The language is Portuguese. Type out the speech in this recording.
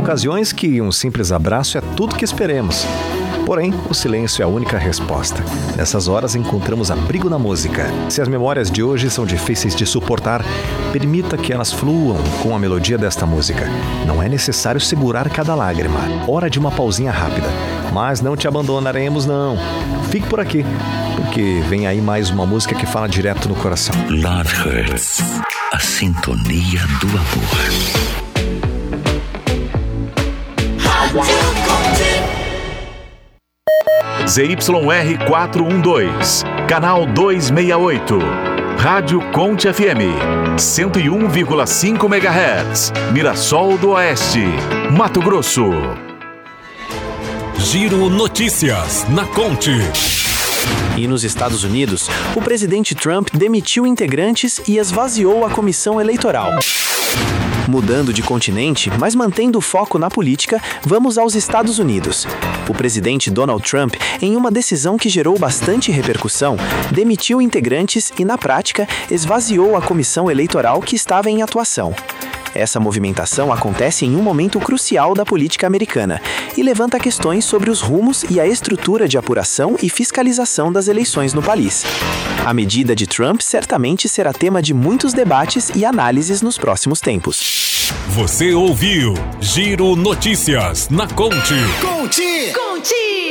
ocasiões que um simples abraço é tudo que esperemos. Porém, o silêncio é a única resposta. Nessas horas encontramos abrigo na música. Se as memórias de hoje são difíceis de suportar, permita que elas fluam com a melodia desta música. Não é necessário segurar cada lágrima. Hora de uma pausinha rápida. Mas não te abandonaremos, não. Fique por aqui, porque vem aí mais uma música que fala direto no coração. Love Hurts, a sintonia do amor. ZYR 412, canal 268, Rádio Conte FM, 101,5 MHz, Mirassol do Oeste, Mato Grosso. Giro Notícias na Conte. E nos Estados Unidos, o presidente Trump demitiu integrantes e esvaziou a comissão eleitoral. Mudando de continente, mas mantendo o foco na política, vamos aos Estados Unidos. O presidente Donald Trump, em uma decisão que gerou bastante repercussão, demitiu integrantes e, na prática, esvaziou a comissão eleitoral que estava em atuação. Essa movimentação acontece em um momento crucial da política americana e levanta questões sobre os rumos e a estrutura de apuração e fiscalização das eleições no país. A medida de Trump certamente será tema de muitos debates e análises nos próximos tempos. Você ouviu Giro Notícias na Conte. Conte!